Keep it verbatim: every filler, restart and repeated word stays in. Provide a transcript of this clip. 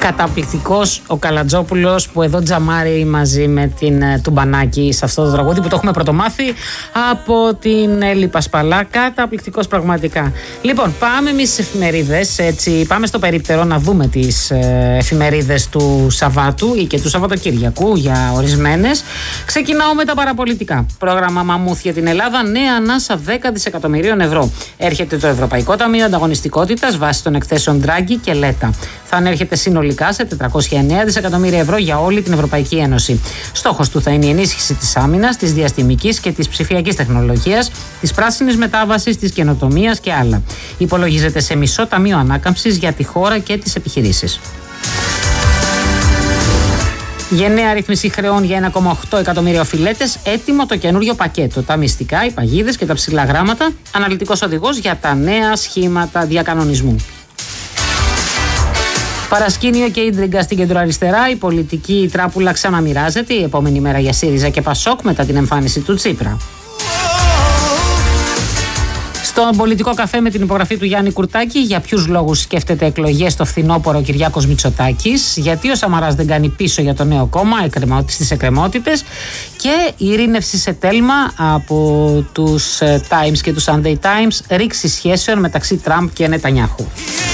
Καταπληκτικός ο Καλατζόπουλος που εδώ τζαμάρει μαζί με την Τουμπανάκη σε αυτό το τραγούδι που το έχουμε πρωτομάθει από την Έλλη Πασπαλά. Καταπληκτικός πραγματικά. Λοιπόν, πάμε εμείς στις εφημερίδες. Έτσι, πάμε στο περίπτερο να δούμε τις ε, εφημερίδες του Σαββάτου ή και του Σαββατοκύριακου για ορισμένες. Ξεκινάω με τα παραπολιτικά. Πρόγραμμα Μαμούθ για την Ελλάδα, νέα ανάσα δέκα δισεκατομμυρίων ευρώ. Έρχεται το Ευρωπαϊκό Ταμείο Ανταγωνιστικότητας βάσει των εκθέσεων Ντράγκη και Λέτα. Θα ανέρχεται συνολικά σε τετρακόσια εννέα δισεκατομμύρια ευρώ για όλη την Ευρωπαϊκή Ένωση. Στόχος του θα είναι η ενίσχυση της άμυνας, της διαστημικής και της ψηφιακής τεχνολογίας, της πράσινης μετάβασης, της καινοτομίας και άλλα. Υπολογίζεται σε μισό ταμείο ανάκαμψης για τη χώρα και τις επιχειρήσεις. Γενναία ρύθμιση χρεών για ένα κόμμα οκτώ εκατομμύρια οφειλέτες, έτοιμο το καινούριο πακέτο. Τα μυστικά, οι παγίδες και τα ψηλά γράμματα. Αναλυτικός οδηγός για τα νέα σχήματα διακανονισμού. Παρασκήνιο και ίντριγκα στην κεντροαριστερά. Η πολιτική τράπουλα ξαναμοιράζεται η επόμενη μέρα για ΣΥΡΙΖΑ και ΠΑΣΟΚ μετά την εμφάνιση του Τσίπρα. Στον πολιτικό καφέ με την υπογραφή του Γιάννη Κουρτάκη, για ποιους λόγους σκέφτεται εκλογές στο φθινόπωρο ο Κυριάκος Μητσοτάκης, γιατί ο Σαμαράς δεν κάνει πίσω για το νέο κόμμα στις εκκρεμότητες και η ειρήνευση σε τέλμα από τους Times και τους Sunday Times, ρήξη σχέσεων μεταξύ Τραμπ και Νετανιάχου.